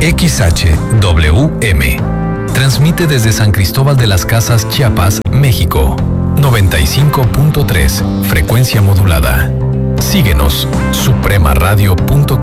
XHWM. Transmite desde San Cristóbal de las Casas, Chiapas, México. 95.3, frecuencia modulada. Síguenos, supremaradio.com.